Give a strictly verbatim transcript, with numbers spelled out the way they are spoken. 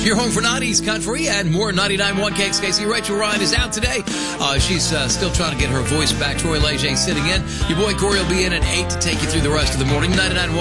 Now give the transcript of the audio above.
Your home for nineties country and more. ninety-nine point one K X K C. Rachel Ryan is out today. Uh, she's uh, still trying to get her voice back. Troy Leger sitting in. Your boy Corey will be in at eight to take you through the rest of the morning. ninety-nine point one